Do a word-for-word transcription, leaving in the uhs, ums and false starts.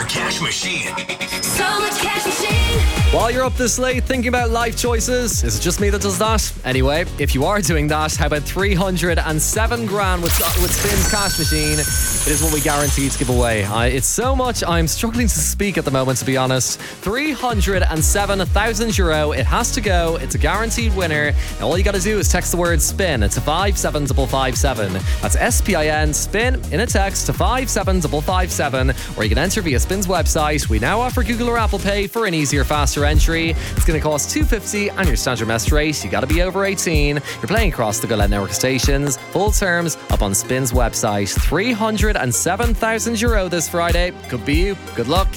Cash Machine. Summer Cash Machine. While you're up this late thinking about life choices, is it just me that does that? Anyway, if you are doing that, how about three hundred seven grand with, with Spins Cash Machine? It is what we guarantee to give away. I, it's so much, I'm struggling to speak at the moment, to be honest. three hundred seven thousand euro. It has to go. It's a guaranteed winner. Now, all you got to do is text the word SPIN to five seven five five seven. That's S P I N, SPIN, in a text to five seven five five seven. Or you can enter via Spin's website. We now offer Google or Apple Pay for an easier, faster entry. It's going to cost two hundred fifty dollars and your standard message rate. You got to be over eighteen. You're playing across the Go Loud network stations. Full terms up on Spin's website. three hundred seven thousand euro this Friday. Could be you. Good luck.